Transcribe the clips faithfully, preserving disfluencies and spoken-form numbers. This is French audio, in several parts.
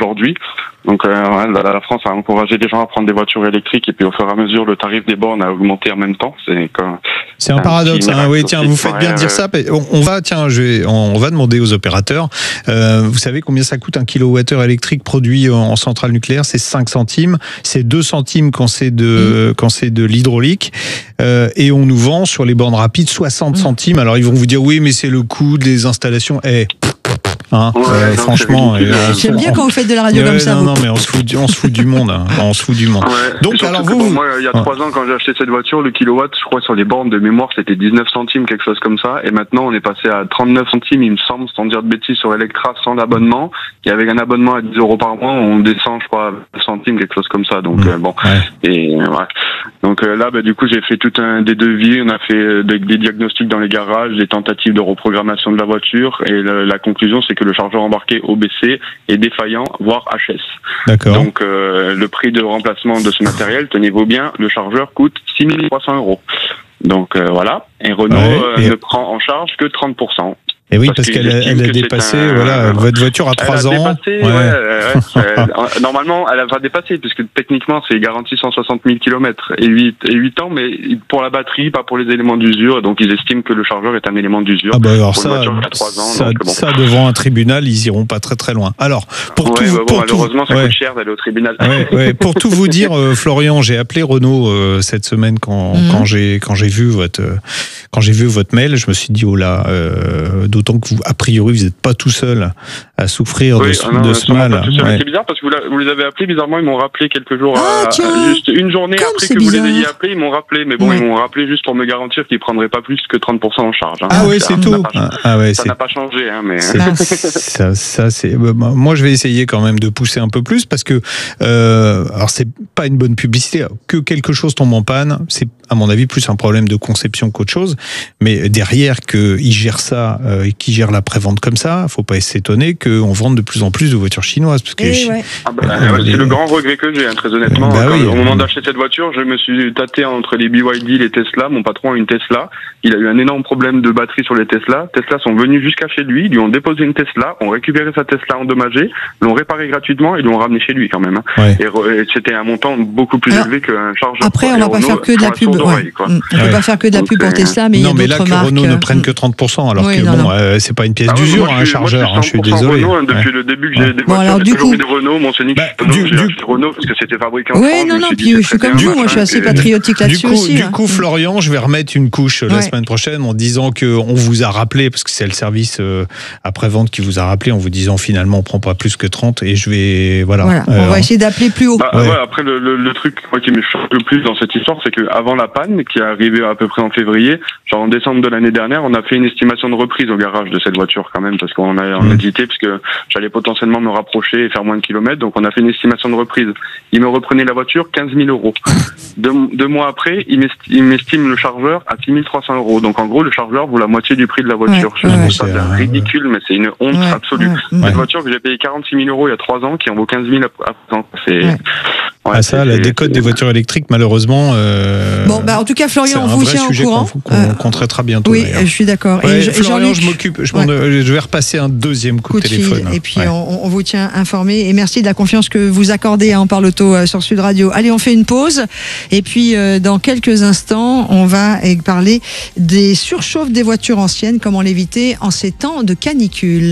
aujourd'hui. Donc euh, la France a encouragé les gens à prendre des voitures électriques et puis au fur et à mesure le tarif des bornes a augmenté en même temps. C'est comme c'est un, un paradoxe. Hein, oui, tiens, vous faites bien de dire ça. On, on va, tiens, je vais, on va demander aux opérateurs. Euh, vous savez combien ça coûte un kilowattheure électrique produit en centrale nucléaire? C'est cinq centimes. C'est deux centimes quand c'est de mmh. quand c'est de l'hydraulique. Euh, et on nous vend sur les bornes rapides soixante mmh. centimes. Alors ils vont vous dire oui, mais c'est le coût des installations. Eh. Hein, ouais, euh, non, franchement, euh, j'aime bien quand vous faites de la radio ouais, comme ça. Non, non, mais on se fout, du, on se fout du monde. Hein. On se fout du monde. Ouais, donc, alors vous, bon, moi, il y a trois ouais. ans, quand j'ai acheté cette voiture, le kilowatt, je crois sur les bornes de mémoire, c'était dix-neuf centimes, quelque chose comme ça. Et maintenant, on est passé à trente-neuf centimes, il me semble, sans dire de bêtises, sur Electra, sans l'abonnement. Et avec un abonnement à dix euros par mois, on descend, je crois, à vingt centimes, quelque chose comme ça. Donc, mmh. euh, bon. Ouais. Et ouais. Donc euh, là, bah, du coup, j'ai fait tout un des devis. On a fait euh, des, des diagnostics dans les garages, des tentatives de reprogrammation de la voiture. Et le, la conclusion, c'est que le chargeur embarqué O B C est défaillant, voire H S. D'accord. Donc euh, le prix de remplacement de ce matériel, tenez-vous bien, le chargeur coûte six mille trois cents euros. Donc euh, voilà, et Renault ouais, et... Euh, ne prend en charge que trente pour cent. Et oui, parce, parce qu'elle a, elle a dépassé, un... voilà, votre voiture a trois ans. Dépassé, ouais. Ouais, ouais, normalement, elle va dépasser, puisque techniquement, c'est garanti cent soixante mille kilomètres et huit, et huit ans, mais pour la batterie, pas pour les éléments d'usure. Donc, ils estiment que le chargeur est un élément d'usure. Ah bah alors pour ça, une voiture qui a trois ans, ça, donc, bon. ça, devant un tribunal, ils iront pas très très loin. Alors, pour ouais, tout, bah bon, pour malheureusement, tout, ça ouais. coûte cher d'aller au tribunal. Ouais, ouais, pour tout vous dire, euh, Florian, j'ai appelé Renault euh, cette semaine quand, mmh. quand j'ai quand j'ai vu votre euh, quand j'ai vu votre mail, je me suis dit oh là, euh, d'autant que vous, a priori, vous n'êtes pas tout seul à souffrir oui, de, ah non, de ce mal. Ouais. C'est bizarre parce que vous, la, vous les avez appelés, bizarrement, ils m'ont rappelé quelques jours, ah, à, à, juste une journée Comme après que bizarre. vous les ayez appelés, ils m'ont rappelé, mais bon, ouais. ils m'ont rappelé juste pour me garantir qu'ils ne prendraient pas plus que trente pour cent en charge. Hein. Ah oui, c'est tout. Pas, ah ouais, ça c'est... n'a pas changé, hein, mais. ça, ça, c'est. Moi, je vais essayer quand même de pousser un peu plus parce que, euh, alors, c'est pas une bonne publicité. Que quelque chose tombe en panne, c'est à mon avis plus un problème de conception qu'autre chose. Mais derrière qu'ils gèrent ça euh, et qu'ils gèrent la prévente comme ça, faut pas s'étonner qu'on vende de plus en plus de voitures chinoises. Parce que eh chi- ouais. ah bah, euh, c'est les... le grand regret que j'ai, hein, très honnêtement. Bah quand, oui, au moment oui. d'acheter cette voiture, je me suis tâté entre les B Y D et les Tesla. Mon patron a une Tesla. Il a eu un énorme problème de batterie sur les Tesla. Tesla sont venus jusqu'à chez lui, lui ont déposé une Tesla, ont récupéré sa Tesla endommagée, l'ont réparée gratuitement et l'ont ramené chez lui quand même. Hein. Ouais. Et, re- et c'était un montant beaucoup plus Alors, élevé qu'un chargeur. Après, on va pas faire que de la pub. Ouais. On ne peut pas faire que de la pub pour Tesla, mais il y a non, mais d'autres là, marques. que Renault ne prenne que trente pour cent, alors oui, que non, bon, non. euh, c'est pas une pièce Ah, d'usure, moi, un je suis, chargeur. moi, je suis hein, je suis désolé. Renault, hein, depuis ouais. le début que j'ai des bon, voitures, alors, j'ai du toujours coup, eu des Renault. Mon Scénic, bah, Renault, du, j'ai du... acheté Renault parce que c'était fabriqué en oui, France. Oui, non, non, je puis je suis comme vous, moi, je suis assez patriotique là-dessus du coup, aussi. Du hein. coup, Florian, je vais remettre une couche ouais. la semaine prochaine en disant qu'on vous a rappelé, parce que c'est le service euh, après-vente qui vous a rappelé, en vous disant finalement on prend pas plus que trente, et je vais, voilà. voilà. Euh, on va essayer d'appeler plus haut. Bah, ouais. ouais, après, le, le, le truc moi, qui me choque le plus dans cette histoire, c'est qu'avant la panne, qui est arrivée à peu près en février, genre en décembre de l'année dernière, on a fait une estimation de reprise au garage de cette voiture quand même, parce qu'on a, on a hésité, parce que j'allais potentiellement me rapprocher et faire moins de kilomètres, donc on a fait une estimation de reprise. Il me reprenait la voiture quinze mille euros. Deux, deux mois après, il m'estime, il m'estime le chargeur à six mille trois cents euros. Donc en gros, le chargeur vaut la moitié du prix de la voiture. Ouais, je ouais, trouve ouais. ça C'est, ridicule, mais c'est une honte ouais, absolue. ouais, Cette ouais. voiture que j'ai payé quarante-six mille euros il y a trois ans, qui en vaut quinze mille à présent. C'est... Ouais. Ouais, ah ça, c'est, la c'est, décote c'est... des voitures électriques, malheureusement. Euh, Bon, bah en tout cas, Florian, on vous tient au courant. Qu'on, qu'on, euh, qu'on traitera bientôt. Oui, d'ailleurs. je suis d'accord. Ouais, et je, Florian, Jean-Luc, je m'occupe. Je, ouais. je vais repasser un deuxième coup, coup de téléphone. Fil, et puis ouais. on, on vous tient informé. Et merci de la confiance que vous accordez à En Parle Auto euh, sur Sud Radio. Allez, on fait une pause. Et puis euh, dans quelques instants, on va parler des surchauffes des voitures anciennes, comment l'éviter en ces temps de canicule.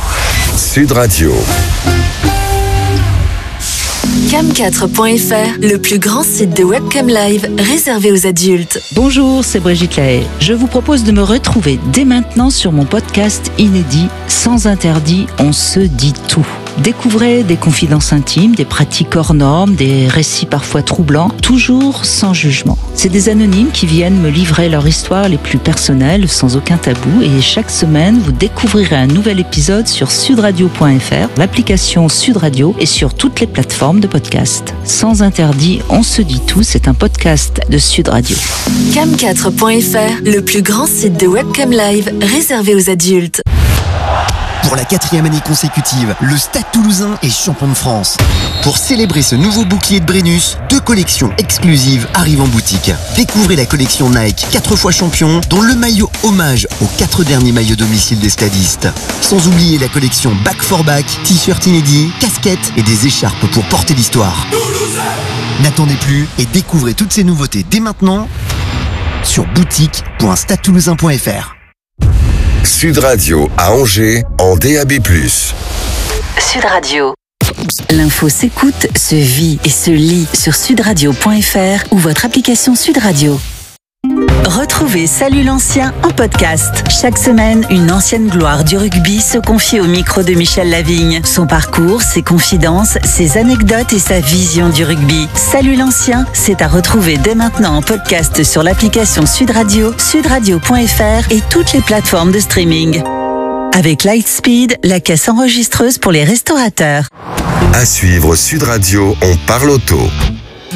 Sud Radio. cam quatre point f r, le plus grand site de webcam live réservé aux adultes. Bonjour, c'est Brigitte Lahaye. Je vous propose de me retrouver dès maintenant sur mon podcast inédit Sans interdit, on se dit tout. Découvrez des confidences intimes, des pratiques hors normes, des récits parfois troublants, toujours sans jugement. C'est des anonymes qui viennent me livrer leur histoire les plus personnelles, sans aucun tabou, et chaque semaine, vous découvrirez un nouvel épisode sur sudradio point f r, l'application Sud Radio et sur toutes les plateformes de podcast. Sans interdit, on se dit tout, c'est un podcast de Sud Radio. cam quatre point f r, le plus grand site de webcam live réservé aux adultes. Pour la quatrième année consécutive, le Stade Toulousain est champion de France. Pour célébrer ce nouveau bouclier de Brennus, deux collections exclusives arrivent en boutique. Découvrez la collection Nike quatre fois champion, dont le maillot hommage aux quatre derniers maillots domicile des stadistes. Sans oublier la collection Back for Back, t-shirts inédits, casquettes et des écharpes pour porter l'histoire. N'attendez plus et découvrez toutes ces nouveautés dès maintenant sur boutique point stade toulousain point f r. Sud Radio à Angers en D A B plus. Sud Radio. L'info s'écoute, se vit et se lit sur sud radio point f r ou votre application Sud Radio. Retrouvez Salut l'ancien en podcast. Chaque semaine, une ancienne gloire du rugby se confie au micro de Michel Lavigne. Son parcours, ses confidences, ses anecdotes et sa vision du rugby. Salut l'ancien, c'est à retrouver dès maintenant en podcast sur l'application Sud Radio, sud radio point f r et toutes les plateformes de streaming. Avec Lightspeed, la caisse enregistreuse pour les restaurateurs. À suivre Sud Radio, on parle auto.